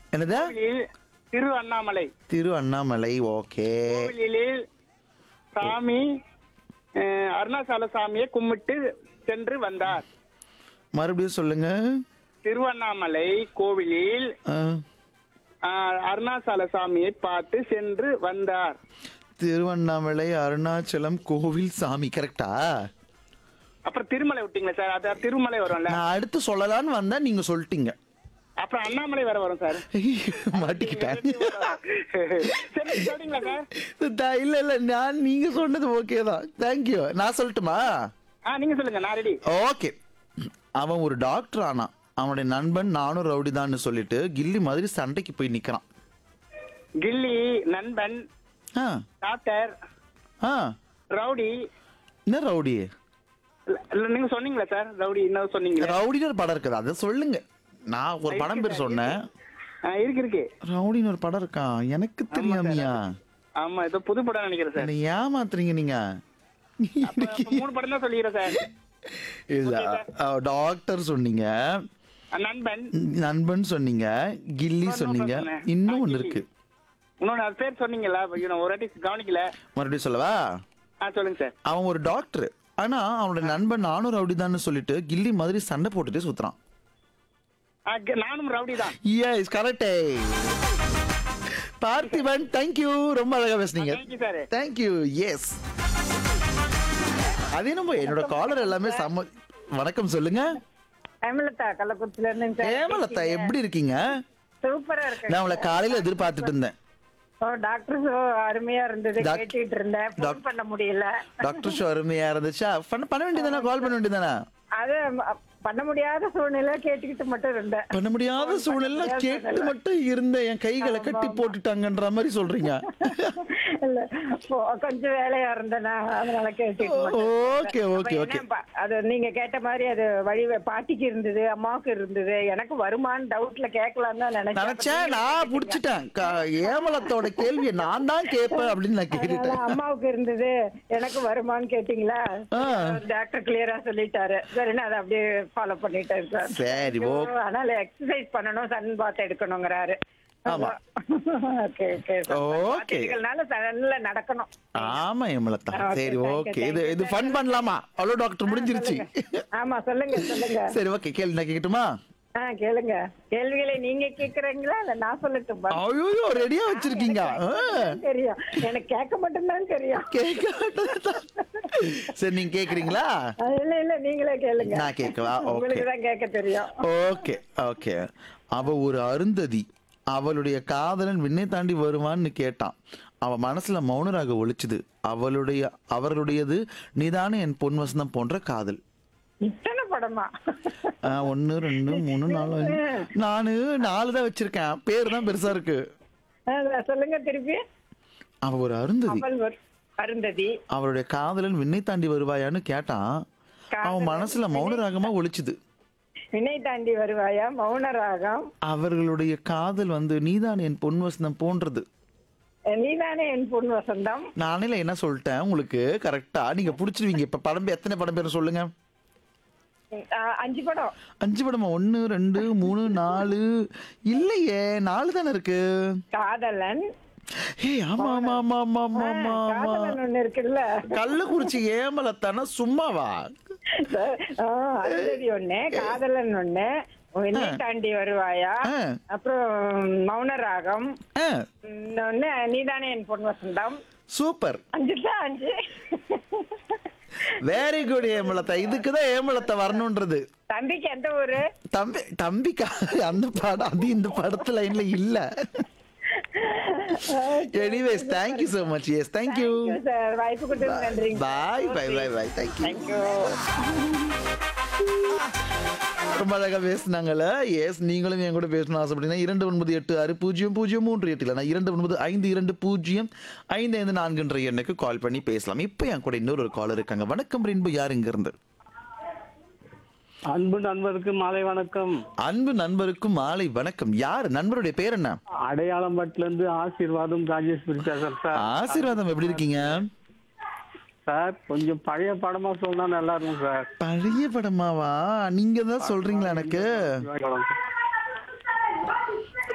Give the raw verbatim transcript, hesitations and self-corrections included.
என்னது? கோவிலில் திரு அண்ணாமலை திரு அண்ணாமலை. ஓகே. கோவிலில் சாமி அஹ், அருணாச்சல சாமியை கும்பிட்டு சென்று வந்தார். மறுபடியும் சொல்லுங்க. திருவண்ணாமலை கோவிலில் ஆ, அஹ், அருணாச்சல சாமியை பார்த்து சென்று வந்தார். திருவண்ணாமலை அருணாச்சலம் கோவில் சாமி. கரெக்டா? அப்புறம் திருமலை விட்டீங்களா சார்? அது திருமலை வரும்ல. நான் அடுத்து சொல்லலான்னு வந்தா நீங்க சொல்லிட்டீங்க. அப்புறம் அண்ணாமலை வேற வரும் சார். மாட்டிக்கிட்டேன். சரி சொல்றீங்களா சார்? த- இல்ல இல்ல நான் நீங்க சொன்னது ஓகே தான். தேங்க்யூ. நான் சொல்லட்டுமா? ஆ நீங்க சொல்லுங்க, நான் ரெடி. ஓகே. அவன் ஒரு டாக்டர் ஆனா அவனுடைய நண்பன் நானும் ரவுடி தான் சொல்லிட்டு கில்லி மாதிரி சண்டைக்கு போய் நிக்கிறான். கில்லி நண்பன் ஆ டாக்டர் ஆ ரவுடி. என்ன ரவுடி? இல்ல, இல்ல, நீங்க சொன்னீங்களா சார் ரவுடி? இன்னும் சொன்னீங்களா? ரவுடின்னு ஒரு படம் இருக்குது, அதை சொல்லுங்க. நான் ஒரு படம் பேர் சொன்னேன். ஆ, இருக்கு இருக்கு. ரவுடின்னு ஒரு படம் இருக்கான், எனக்கு தெரியாமையா? ஆமா, ஏதோ புது படம் நினைக்கிறேன் சார். என்னை ஏமாத்துறீங்க நீங்க. அப்ப- அப்ப மூணு படம் தான் சொல்லிக்கிறேன் சார். இல்ல, அஹ், டாக்டர் சொன்னீங்க, ஆ, நண்பன், நண்பன் சொன்னீங்க, கில்லி இன்னொன்னு சொன்னீங்க, சொன்னேன். இன்னும் ஆ, ஒண்ணு கில்லி. இருக்கு. இன்னொன்னு அது பேர் சொன்னீங்களா? ஐயோ, நான் ஒரு வாட்டி கவனிக்கல. மறுபடியும் சொல்லவா? ஆ சொல்லுங்க சார். அவன் ஒரு டாக்டர் ஆனா அவனோட நண்பன் நானும் ரவுடி தான் சொல்லிட்டு கில்லி மாதிரி சண்டை போட்டுட்டு சுத்துறான். ஆ, க- நானும் ரவுடி தான். S, correct. பார்த்திபன், தேங்க்யூ. ரொம்ப அழகா பேசுனீங்க. Thank you sir. தேங்க்யூ. எஸ், அது என்னமோ என்னோட காலர் எல்லாமே சம. வணக்கம், சொல்லுங்க. ஹேமலதா கள்ளக்குறிச்சில இருந்து சார். ஏமலதா, எப்படி இருக்கீங்க? சூப்பரா இருக்கு. நான் உங்களை காலையில எதிர்பார்த்துட்டு இருந்தேன். ஓ, டாக்டர் ஷோ அருமையா இருந்தது, டாக்- கேட்டுட்டு இருந்தேன். டாக்- ஃபோன் பண்ண முடியல. டாக்டர் ஷோ அருமையா இருந்துச்சா? பண்ண பண்ண வேண்டியதானே, கால் பண்ண வேண்டியதானே? அது ம- பண்ண முடியாத சூழ்நிலை, கேட்டுக்கிட்டு மட்டும் இருந்தேன். பண்ண முடியாத சூழ்நிலை கேட்டு மட்டும் இருந்த என் கைகளை கட்டி போட்டுட்டாங்கன்ற மாதிரி சொல்றீங்க. இல்ல, போ- கொஞ்சம் வேலையா இருந்தேனா, அதனால கேட்டுக்கிட்டு மட்டும் இருந்தேன். ஓகே ஓகே அப்ப ஓகே. என்ன பா- அது நீங்க கேட்ட மாதிரி அது வழி பாட்டிக்கு இருந்தது, அம்மாவுக்கு இருந்தது. எனக்கு வருமான்னு டவுட்ல கேட்கலாம் தான் நினைச்சேன். நினைச்சேன், நான் புடிச்சிட்டேன். க- ஏமலத்தோட கேள்வியை நான் தான் கேட்பேன் அப்படின்னு நான் அதனால கேட்டுட்டேன். அம்மாவுக்கு இருந்தது, எனக்கு வருமான்னு கேட்டீங்களா? ஆ. டாக்டர் கிளியரா சொல்லிட்டாரு. சரின்னு அதை அப்படியே ஃபாலோ பண்ணிட்டேன் சார். சரி, ஐயோ, ஓகே. அதனால எக்ஸசைஸ் பண்ணணும், சன் பாத் எடுக்கணுங்கிறாரு. ஆமா. Okay okay okay. சன்ல நடக்கணும். ஆமா ஏமலத்தா, Okay, சரி thank you, ஓகே. thank இது you, இது thank ஃபன் you. பண்ணலாமா? அவ்வளோ டாக்டர் முடிஞ்சிருச்சு. ஆமா, சொல்லுங்க சொல்லுங்க. சரி ஓகே, கேள்வி நான் கேட்கட்டுமா? ஆ கேளுங்க. கேள்விகளை நீங்க கேக்குறீங்களா இல்ல நான் சொல்லட்டுமா? ஐயோ, ரெடியா வச்சிருக்கீங்க. ஆ. தெரியும், எனக்கு கேட்க மட்டும்தான் தெரியும். கேட்க மாட்டேன். சரி, நீங்க கேக்குறீங்களா? அது இல்ல இல்ல, நீங்களே கேளுங்க. நான் கேட்கவா? ஓகே உங்களுக்கு தான் கேட்க தெரியும். Okay okay. அவ ஒரு அருந்ததி, அவளுடைய காதலன் விண்ணை தாண்டி வருவான்னு கேட்டான். அவ மனசுல மௌனராக ஒழிச்சுது. அவளுடைய அவர்களுடையது நீதானே என் பொன் வசந்தம் போன்ற காதல். இத்தனை படமா? ஆ, ஒன்னு ரெண்டு மூணு நாலு அஞ்சு. நானு நாலு தான் வச்சிருக்கேன், பேர் தான் பெருசா இருக்கு. ஆ, சொல்லுங்க திருப்பி. அவ ஒரு அருந்ததி, அவள் ஒரு அருந்ததி, அவளுடைய காதலன் விண்ணை தாண்டி வருவாயான்னு கேட்டான். அவன் மனசுல மௌனராகமா ஒழிச்சுது. வினை தாண்டி வருவாயா, மௌனராகம், அவர்களுடைய காதல் வந்து நீதான் என் பொன் வசந்தம் போன்றது. நீதானே என் பொன் வசந்தம். நானே என்ன சொல்லிட்டேன் உங்களுக்கு கரெக்டா, நீங்க புடிச்சிருவீங்க. இப்ப படம் பேர் எத்தனை படம் பேர் சொல்லுங்க? ஆ, அஞ்சு படம். அஞ்சு படமா? ஒன்னு ரெண்டு மூணு நாலு இல்லையே, நாலு தானே இருக்கு. காதலன். ஏய், ஆமா ஆமா ஆமா ஆமா ஆமா ஆ, ஆமா ஆமா. காதலன் ஒண்ணு இருக்குல்ல. கள்ளக்குறிச்சி ஏமலத்தானா சும்மாவா? ஆ, அருந்ததி ஒண்ணு, காதலன் ஒண்ணு, வினை தாண்டி வருவாயா, ஆ. அப்புறம் மௌனராகம், ஆ, இன்னொன்னு நீதானே என் பொன் வசந்தம். சூப்பர். அஞ்சு தான், அஞ்சு. Very good ஏமலத்தா. இதுக்குதான் ஏமலத்தை வரணும்ன்றது. தம்பிக்கு எந்த ஊரு? தம்பி தம்பிக்கா அந்த படம் அது இந்த படத்து லைன்ல இல்ல. Anyways, thank you so much. S, thank you. Sir, வாய்ப்பு கொடுத்தது நன்றி. பாய் பாய் பாய் பாய். Thank you. தேங்க்யூ. ரொம்ப அழகா பேசினாங்கல்ல. எஸ், நீங்களும் என் கூட பேசணும் ஆசைப்பட்டீங்கன்னா இரண்டு ஒன்பது எட்டு ஆறு பூஜ்ஜியம் பூஜ்ஜியம் மூன்று எட்டு இல்லைனா இரண்டு ஒன்பது ஐந்து இரண்டு பூஜ்ஜியம் ஐந்து ஐந்து நான்குன்ற எண்ணுக்கு கால் பண்ணி பேசலாம். இப்போ என் கூட இன்னொரு ஒரு காலர் இருக்காங்க. வணக்கம் ரெயின்போ, யார் இங்க இருந்து? அன்பு நண்பருக்கு மாலை வணக்கம். அன்பு நண்பருக்கும் மாலை வணக்கம். யார் நண்பருடைய பேர் என்ன? அடையாளம்பட்டுல இருந்து ஆசீர்வாதம் ராஜேஸ்வரி பேசுறேன் சார். ஆசீர்வாதம், எப்படி இருக்கீங்க? சார், கொஞ்சம் பழைய படமா சொன்னா நல்லா இருக்கும் சார். பழைய படமாவா? நீங்க தான் சொல்றீங்களா எனக்கு? படம்.